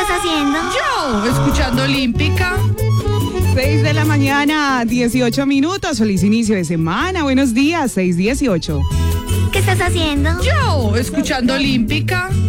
estás haciendo? Yo, escuchando Olímpica. 6 de la mañana, 18 minutos. Feliz inicio de semana. Buenos días, 6:18. ¿Qué estás haciendo? Yo, escuchando Olímpica.